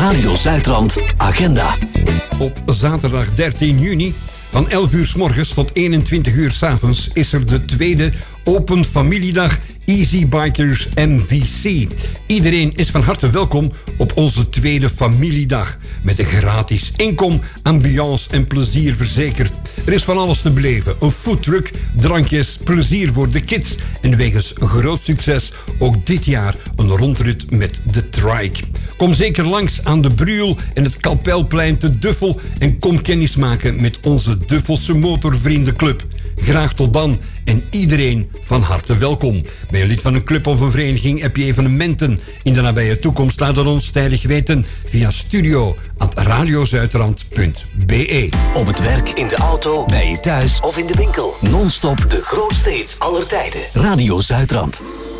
Radio Zuidrand Agenda. Op zaterdag 13 juni van 11 uur 's morgens tot 21 uur 's avonds is er de tweede Open Familiedag Easy Bikers MVC. Iedereen is van harte welkom op onze tweede familiedag. Met een gratis inkom, ambiance en plezier verzekerd. Er is van alles te beleven. Een foodtruck, drankjes, plezier voor de kids. En wegens groot succes ook dit jaar een rondrit met de trike. Kom zeker langs aan de Bruel en het Kapelplein te Duffel. En kom kennismaken met onze Duffelse Motorvriendenclub. Graag tot dan en iedereen van harte welkom. Ben je lid van een club of een vereniging? Heb je evenementen in de nabije toekomst? Laat het ons tijdig weten via studio@radiozuidrand.be. Op het werk, in de auto, bij je thuis of in de winkel. Non-stop de grootste hits aller tijden. Radio Zuidrand.